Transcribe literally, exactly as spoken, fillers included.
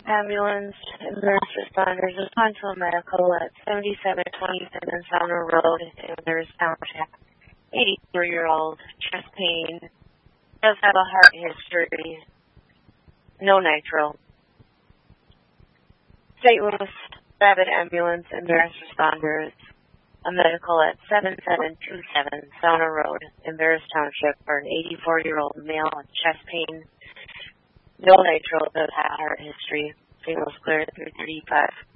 Ambulance and nurse responders respond to a medical at seventy-seven twenty-seven Sounder Road in Nurse Township. eighty-four-year-old, chest pain, does have a heart history, no nitro. Saint Louis Rapid Ambulance and nurse responders, a medical at seventy-seven twenty-seven Sounder Road in Nurse Township for an eighty-four-year-old male with chest pain, no nitro, does have heart history. Signals clear at three thirty-five.